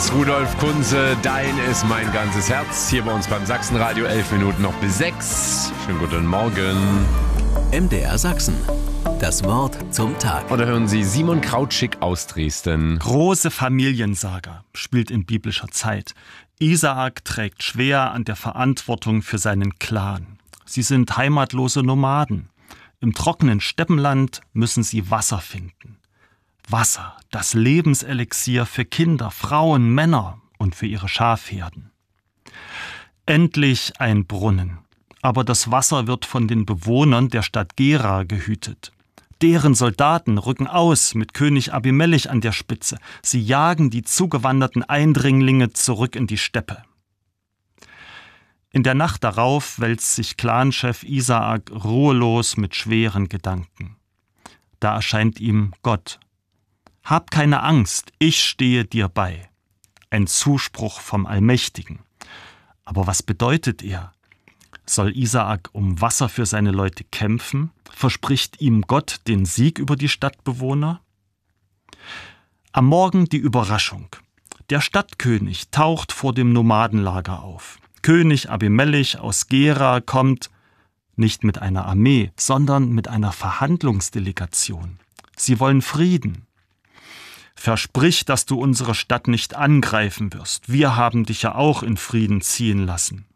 Abends, Rudolf Kunze, dein ist mein ganzes Herz. Hier bei uns beim Sachsenradio, 11 Minuten noch bis 6. Schönen guten Morgen. MDR Sachsen. Das Wort zum Tag. Oder hören Sie Simon Krautschick aus Dresden. Große Familiensaga spielt in biblischer Zeit. Isaak trägt schwer an der Verantwortung für seinen Clan. Sie sind heimatlose Nomaden. Im trockenen Steppenland müssen sie Wasser finden. Wasser, das Lebenselixier für Kinder, Frauen, Männer und für ihre Schafherden. Endlich ein Brunnen. Aber das Wasser wird von den Bewohnern der Stadt Gera gehütet. Deren Soldaten rücken aus mit König Abimelech an der Spitze. Sie jagen die zugewanderten Eindringlinge zurück in die Steppe. In der Nacht darauf wälzt sich Clanchef Isaak ruhelos mit schweren Gedanken. Da erscheint ihm Gott. Hab keine Angst, ich stehe dir bei. Ein Zuspruch vom Allmächtigen. Aber was bedeutet er? Soll Isaak um Wasser für seine Leute kämpfen? Verspricht ihm Gott den Sieg über die Stadtbewohner? Am Morgen die Überraschung. Der Stadtkönig taucht vor dem Nomadenlager auf. König Abimelech aus Gera kommt nicht mit einer Armee, sondern mit einer Verhandlungsdelegation. Sie wollen Frieden. Versprich, dass du unsere Stadt nicht angreifen wirst. Wir haben dich ja auch in Frieden ziehen lassen.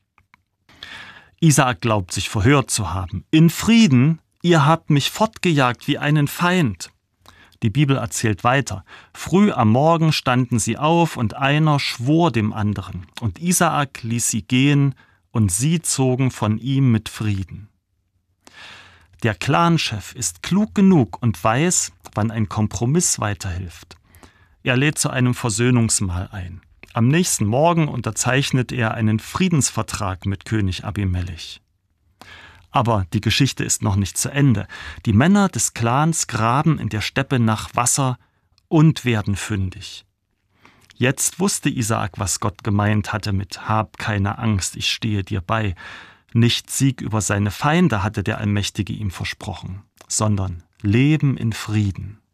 Isaak glaubt, sich verhört zu haben. In Frieden, ihr habt mich fortgejagt wie einen Feind. Die Bibel erzählt weiter. Früh am Morgen standen sie auf und einer schwor dem anderen. Und Isaak ließ sie gehen und sie zogen von ihm mit Frieden. Der Clanchef ist klug genug und weiß, wann ein Kompromiss weiterhilft. Er lädt zu einem Versöhnungsmahl ein. Am nächsten Morgen unterzeichnet er einen Friedensvertrag mit König Abimelech. Aber die Geschichte ist noch nicht zu Ende. Die Männer des Clans graben in der Steppe nach Wasser und werden fündig. Jetzt wusste Isaak, was Gott gemeint hatte mit „Hab keine Angst, ich stehe dir bei". Nicht Sieg über seine Feinde hatte der Allmächtige ihm versprochen, sondern Leben in Frieden.